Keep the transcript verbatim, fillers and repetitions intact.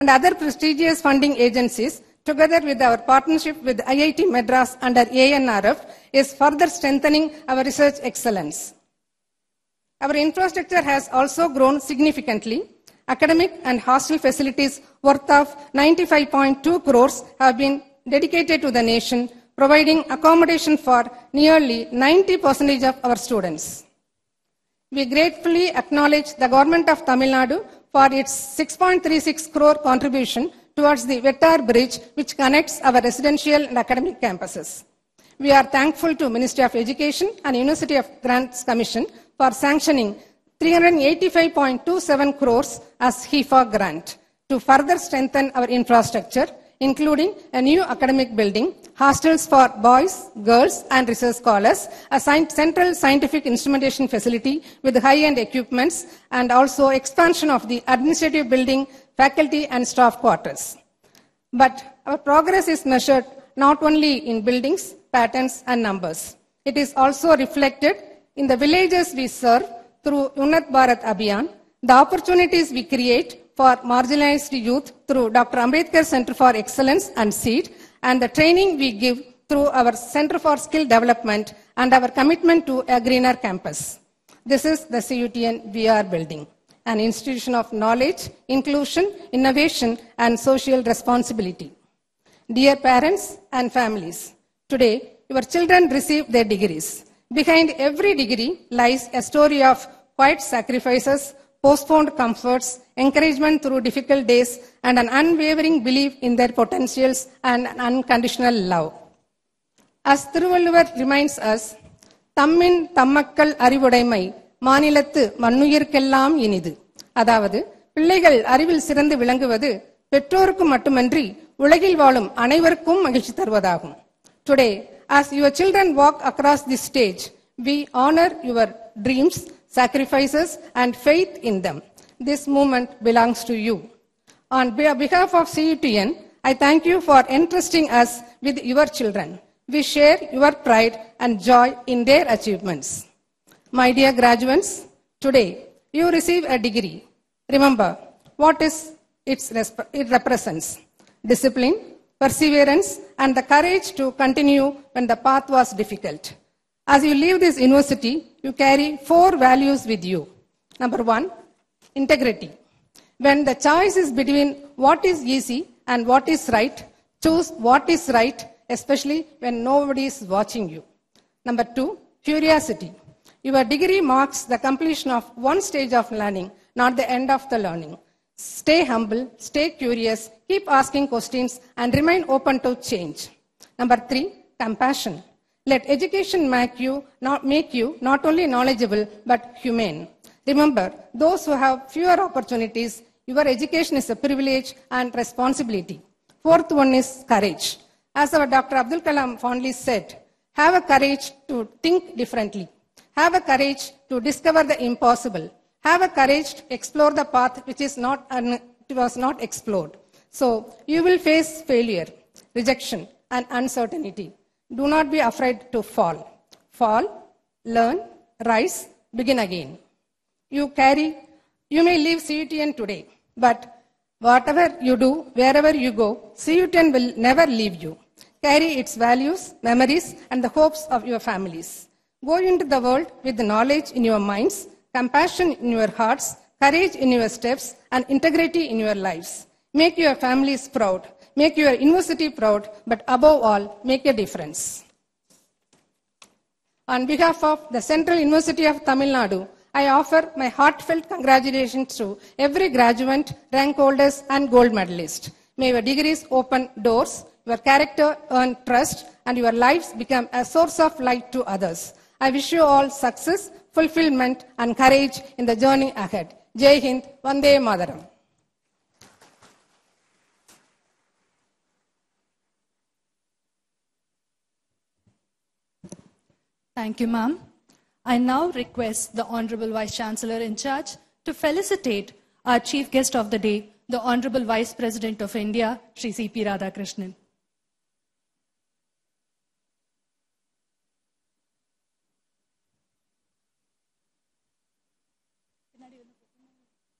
and other prestigious funding agencies, together with our partnership with I I T Madras under A N R F, is further strengthening our research excellence. Our infrastructure has also grown significantly. Academic and hostel facilities worth of ninety-five point two crores have been dedicated to the nation, providing accommodation for nearly ninety percent of our students. We gratefully acknowledge the Government of Tamil Nadu for its six point three six crore contribution towards the Vettar Bridge, which connects our residential and academic campuses. We are thankful to Ministry of Education and University of Grants Commission for sanctioning three hundred eighty-five point two seven crores as H I F A grant to further strengthen our infrastructure, including a new academic building, hostels for boys, girls, and research scholars, a central scientific instrumentation facility with high-end equipments, and also expansion of the administrative building, faculty, and staff quarters. But our progress is measured not only in buildings, patterns, and numbers. It is also reflected in the villages we serve through Unnat Bharat Abhiyan, the opportunities we create for marginalized youth through Doctor Ambedkar Center for Excellence and SEED, and the training we give through our Center for Skill Development and our commitment to a greener campus. This is the C U T N we are building, an institution of knowledge, inclusion, innovation, and social responsibility. Dear parents and families, today your children receive their degrees. Behind every degree lies a story of quiet sacrifices, postponed comforts, encouragement through difficult days, and an unwavering belief in their potentials and an unconditional love. As Thiruvalluvar reminds us, Tammin Tammakkal Arivudaimai Manilathu Mannuyirkellam Inidhu. அதாவது பிள்ளைகள் அறிவில் சிறந்து விளங்குவது பெற்றோருக்கு மட்டுமன்றி உலகில் வாழும் அனைவருக்கும் மகிழ்ச்சி தருவதாகும். Today, as your children walk across this stage, we honor your dreams, sacrifices, and faith in them. This movement belongs to you. On behalf of C U T N, I thank you for entrusting us with your children. We share your pride and joy in their achievements. My dear graduates, today you receive a degree. Remember what is its it represents: discipline, perseverance, and the courage to continue when the path was difficult. As you leave this university, you carry four values with you. Number one, integrity. When the choice is between what is easy and what is right, choose what is right, especially when nobody is watching you. Number two, curiosity. Your degree marks the completion of one stage of learning, not the end of the learning. Stay humble, stay curious, keep asking questions, and remain open to change. Number three, compassion. Let education make you not, make you not only knowledgeable, but humane. Remember, those who have fewer opportunities, your education is a privilege and responsibility. Fourth one is courage. As our Doctor Abdul Kalam fondly said, have a courage to think differently. Have a courage to discover the impossible. Have a courage to explore the path which is not un- was not explored. So you will face failure, rejection, and uncertainty. Do not be afraid to fall. Fall, learn, rise, begin again. You carry, you may leave C U T N today, but whatever you do, wherever you go, C U T N will never leave you. Carry its values, memories, and the hopes of your families. Go into the world with knowledge in your minds, compassion in your hearts, courage in your steps, and integrity in your lives. Make your families proud. Make your university proud, but above all, make a difference. On behalf of the Central University of Tamil Nadu, I offer my heartfelt congratulations to every graduate, rank holders, and gold medalist. May your degrees open doors, your character earn trust, and your lives become a source of light to others. I wish you all success, fulfillment, and courage in the journey ahead. Jai Hind, Vande Mataram. Thank you, ma'am. I now request the Honorable Vice Chancellor in charge to felicitate our Chief Guest of the Day, the Honorable Vice President of India, Shri C P Radhakrishnan.